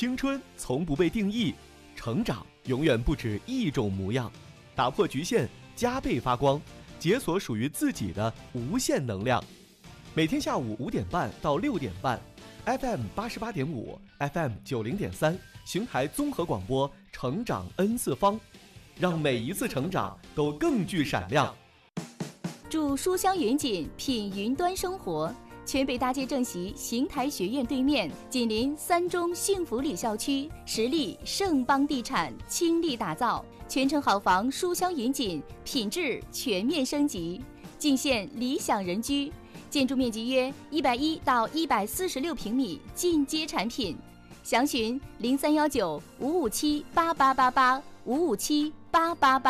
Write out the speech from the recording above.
青春从不被定义，成长永远不止一种模样。打破局限，加倍发光，解锁属于自己的无限能量。每天下午5点半到6点半 ，FM 88.5 ，FM 90.3，邢台综合广播，成长 N 次方，让每一次成长都更具闪亮。 祝书香云锦，品云端生活。全北大街正席邢台学院对面，紧邻3中幸福里校区，实力盛邦地产倾力打造，全城好房书香云锦，品质全面升级，尽现理想人居。建筑面积约110到146平米，进阶产品。详询031955758885578888。